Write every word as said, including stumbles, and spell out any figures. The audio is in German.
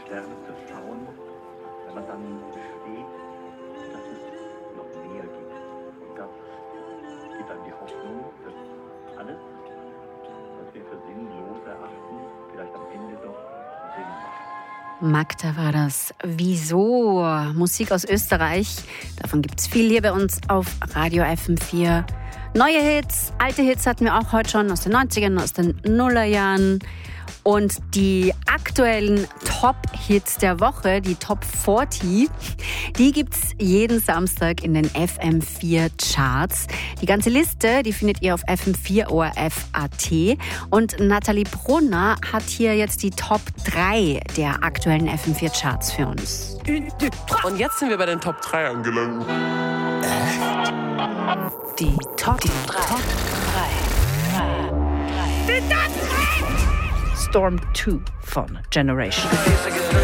Sterne zu schauen, wenn man dann versteht, dass es noch mehr gibt. Und das gibt einem die Hoffnung, dass alles, was wir für sinnlos erachten, vielleicht am Ende doch Sinn macht. Magda war das. Wieso? Musik aus Österreich. Davon gibt es viel hier bei uns auf Radio F M vier. Neue Hits, alte Hits hatten wir auch heute schon aus den neunzigern, aus den Nullerjahren. Und die aktuellen Top-Hits der Woche, die Top vierzig, die gibt's jeden Samstag in den F M vier Charts. Die ganze Liste, die findet ihr auf F M vier O R F Punkt A T. Und Nathalie Brunner hat hier jetzt die Top drei der aktuellen F M vier Charts für uns. Und jetzt sind wir bei den Top drei angelangt. Die Top drei. Storm zwei von Generation.